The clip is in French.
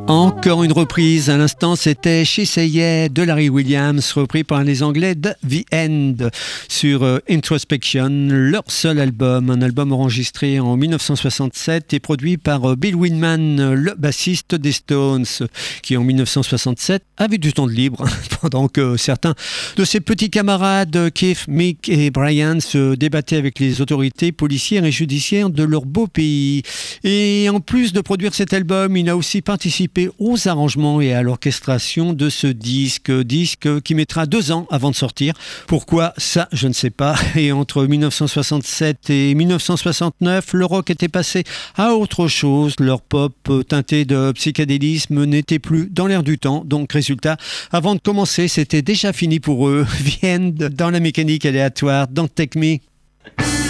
Encore une reprise, à l'instant c'était She Say Yeah de Larry Williams, repris par les Anglais de The End sur Introspection, leur seul album, un album enregistré en 1967 et produit par Bill Wyman, le bassiste des Stones, qui en 1967 avait du temps de libre, pendant que certains de ses petits camarades, Keith, Mick et Brian, se débattaient avec les autorités policières et judiciaires de leur beau pays. Et en plus de produire cet album, il a aussi participé aux arrangements et à l'orchestration de ce disque qui mettra 2 ans avant de sortir. Pourquoi? Ça, je ne sais pas. Et entre 1967 et 1969, le rock était passé à autre chose. Leur pop teinté de psychédélisme n'était plus dans l'air du temps. Donc, résultat, avant de commencer, c'était déjà fini pour eux. Viennent dans la mécanique aléatoire, Don't Take Me.